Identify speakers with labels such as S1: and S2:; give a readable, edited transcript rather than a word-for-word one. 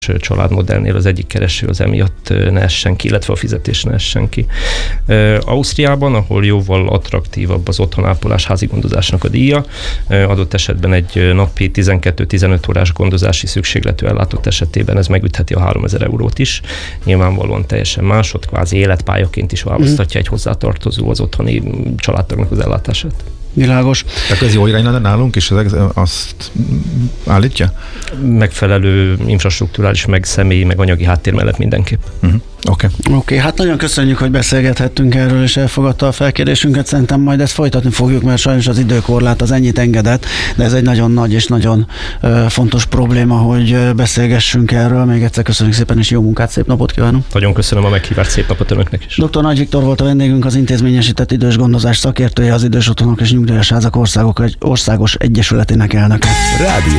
S1: családmodellnél az egyik kereső az emiatt ne essen ki, illetve a fizetés ne essen ki. Ausztriában, ahol jóval attraktívabb az otthonápolás házigondozásnak a díja, adott esetben egy napi 12-15 órás gondozási szükségletű ellátott esetében ez megütheti a 3000 eurót is. Nyilvánvalóan teljesen más, ott kvázi életpályaként is választatja egy hozzátartozó az otthoni családtagnak az ellátását.
S2: Világos.
S3: Tehát ez jó irány nálunk is azt állítja?
S1: Megfelelő infrastrukturális, meg személyi, meg anyagi háttér mellett mindenképp.
S2: Oké, hát nagyon köszönjük, hogy beszélgethettünk erről, és elfogadta a felkérésünket. Szerintem majd ezt folytatni fogjuk, mert sajnos az időkorlát az ennyit engedett, de ez egy nagyon nagy és nagyon fontos probléma, hogy beszélgessünk erről. Még egyszer köszönjük szépen, és jó munkát, szép napot kívánunk.
S1: Nagyon köszönöm a meghívást, szép napot önöknek is.
S2: Dr. Nagy Viktor volt a vendégünk, az intézményesített idős gondozás szakértője, az Idős Otthonok és Nyugdíjas Házak Országos Egyesületének elnöke.
S4: Rádió